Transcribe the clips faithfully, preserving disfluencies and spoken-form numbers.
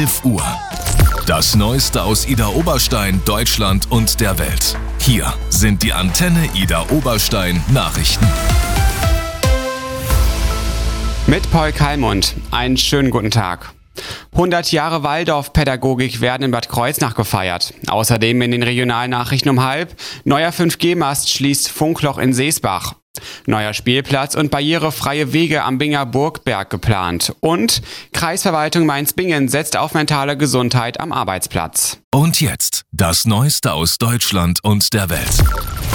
elf Uhr. Das Neueste aus Idar Oberstein, Deutschland und der Welt. Hier sind die Antenne Idar Oberstein Nachrichten. Mit Paul Kalmund. Einen schönen guten Tag. hundert Jahre Waldorfpädagogik werden in Bad Kreuznach gefeiert. Außerdem in den Regionalnachrichten um halb. Neuer fünf G Mast schließt Funkloch in Seesbach. Neuer Spielplatz und barrierefreie Wege am Binger Burgberg geplant. Und Kreisverwaltung Mainz-Bingen setzt auf mentale Gesundheit am Arbeitsplatz. Und jetzt das Neueste aus Deutschland und der Welt.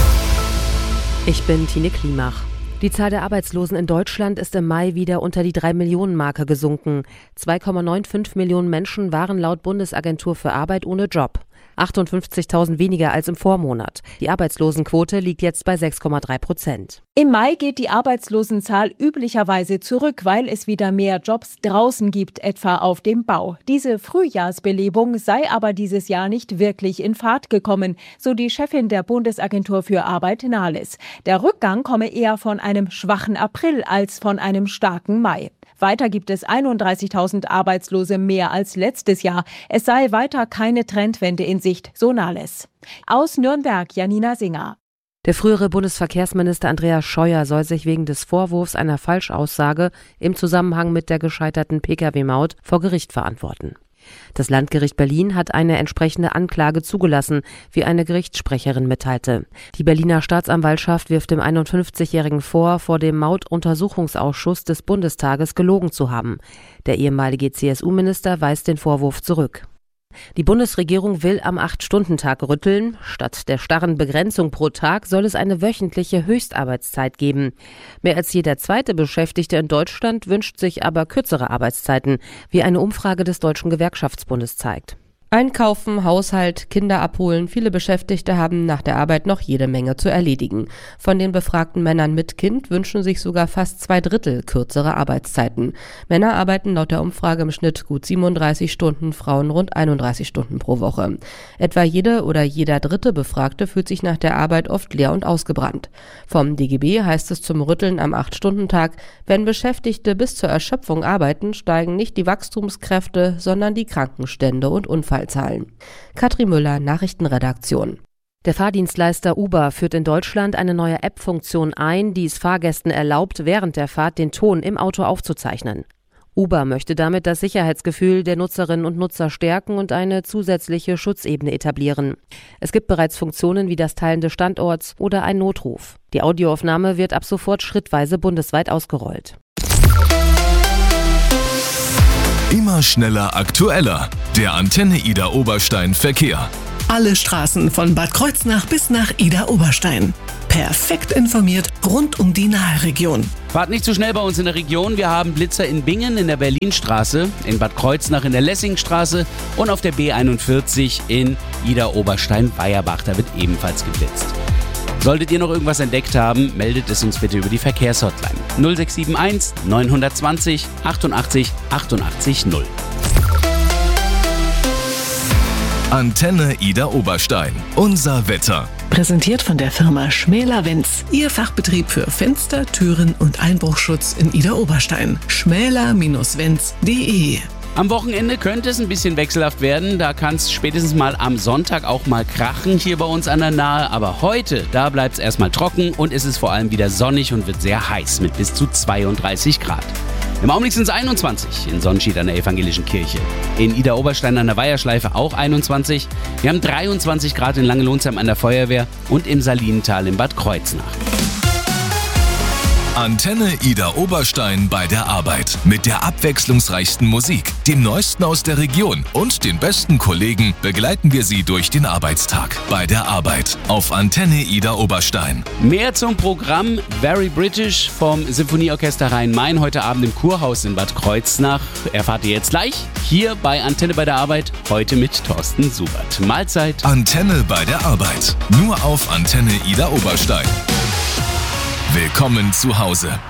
Ich bin Tine Klimach. Die Zahl der Arbeitslosen in Deutschland ist im Mai wieder unter die drei Millionen Marke gesunken. zwei Komma fünfundneunzig Millionen Menschen waren laut Bundesagentur für Arbeit ohne Job. achtundfünfzigtausend weniger als im Vormonat. Die Arbeitslosenquote liegt jetzt bei sechs Komma drei Prozent. Im Mai geht die Arbeitslosenzahl üblicherweise zurück, weil es wieder mehr Jobs draußen gibt, etwa auf dem Bau. Diese Frühjahrsbelebung sei aber dieses Jahr nicht wirklich in Fahrt gekommen, so die Chefin der Bundesagentur für Arbeit Nahles. Der Rückgang komme eher von einem schwachen April als von einem starken Mai. Weiter gibt es einunddreißigtausend Arbeitslose mehr als letztes Jahr. Es sei weiter keine Trendwende in Sicht, so Nahles. Aus Nürnberg, Janina Singer. Der frühere Bundesverkehrsminister Andreas Scheuer soll sich wegen des Vorwurfs einer Falschaussage im Zusammenhang mit der gescheiterten Pkw-Maut vor Gericht verantworten. Das Landgericht Berlin hat eine entsprechende Anklage zugelassen, wie eine Gerichtssprecherin mitteilte. Die Berliner Staatsanwaltschaft wirft dem einundfünfzigjährigen vor, vor dem Mautuntersuchungsausschuss des Bundestages gelogen zu haben. Der ehemalige C S U-Minister weist den Vorwurf zurück. Die Bundesregierung will am acht-Stunden-Tag rütteln. Statt der starren Begrenzung pro Tag soll es eine wöchentliche Höchstarbeitszeit geben. Mehr als jeder zweite Beschäftigte in Deutschland wünscht sich aber kürzere Arbeitszeiten, wie eine Umfrage des Deutschen Gewerkschaftsbundes zeigt. Einkaufen, Haushalt, Kinder abholen, viele Beschäftigte haben nach der Arbeit noch jede Menge zu erledigen. Von den befragten Männern mit Kind wünschen sich sogar fast zwei Drittel kürzere Arbeitszeiten. Männer arbeiten laut der Umfrage im Schnitt gut siebenunddreißig Stunden, Frauen rund einunddreißig Stunden pro Woche. Etwa jede oder jeder dritte Befragte fühlt sich nach der Arbeit oft leer und ausgebrannt. Vom D G B heißt es zum Rütteln am acht-Stunden-Tag, wenn Beschäftigte bis zur Erschöpfung arbeiten, steigen nicht die Wachstumskräfte, sondern die Krankenstände und Unfallzahlen. Katrin Müller, Nachrichtenredaktion. Der Fahrdienstleister Uber führt in Deutschland eine neue App-Funktion ein, die es Fahrgästen erlaubt, während der Fahrt den Ton im Auto aufzuzeichnen. Uber möchte damit das Sicherheitsgefühl der Nutzerinnen und Nutzer stärken und eine zusätzliche Schutzebene etablieren. Es gibt bereits Funktionen wie das Teilen des Standorts oder ein Notruf. Die Audioaufnahme wird ab sofort schrittweise bundesweit ausgerollt. Immer schneller, aktueller. Der Antenne Idar Oberstein Verkehr. Alle Straßen von Bad Kreuznach bis nach Idar Oberstein. Perfekt informiert rund um die Nahregion. Fahrt nicht zu schnell bei uns in der Region. Wir haben Blitzer in Bingen in der Berlinstraße, in Bad Kreuznach in der Lessingstraße und auf der B einundvierzig in Idar Oberstein-Weierbach. Da wird ebenfalls geblitzt. Solltet ihr noch irgendwas entdeckt haben, meldet es uns bitte über die Verkehrshotline null sechs sieben eins neun zwei null achtundachtzig achtundachtzig null. Antenne Idar Oberstein. Unser Wetter. Präsentiert von der Firma Schmäler-Wenz. Ihr Fachbetrieb für Fenster, Türen und Einbruchschutz in Idar Oberstein. schmäler Bindestrich wenz punkt de. Am Wochenende könnte es ein bisschen wechselhaft werden. Da kann es spätestens mal am Sonntag auch mal krachen hier bei uns an der Nahe. Aber heute, da bleibt es erstmal trocken und es ist vor allem wieder sonnig und wird sehr heiß mit bis zu zweiunddreißig Grad. Im Augenblick sind es einundzwanzig in Sonnenschied an der Evangelischen Kirche. In Idar Oberstein an der Weiherschleife auch einundzwanzig. Wir haben dreiundzwanzig Grad in Langelohnsheim an der Feuerwehr und im Salinental in Bad Kreuznach. Antenne Idar Oberstein bei der Arbeit. Mit der abwechslungsreichsten Musik, dem Neuesten aus der Region und den besten Kollegen begleiten wir Sie durch den Arbeitstag. Bei der Arbeit auf Antenne Idar Oberstein. Mehr zum Programm Very British vom Symphonieorchester Rhein-Main heute Abend im Kurhaus in Bad Kreuznach. Erfahrt ihr jetzt gleich hier bei Antenne bei der Arbeit. Heute mit Thorsten Subert. Mahlzeit. Antenne bei der Arbeit. Nur auf Antenne Idar Oberstein. Willkommen zu Hause.